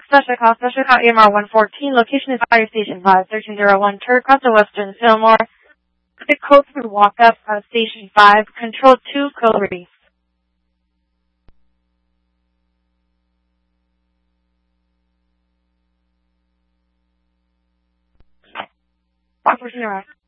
Special call EMR 114. Location is Fire Station 5, 1301 Turcotte, Western Fillmore. The code for walk up Station 5, Control 2, Code 3. Operation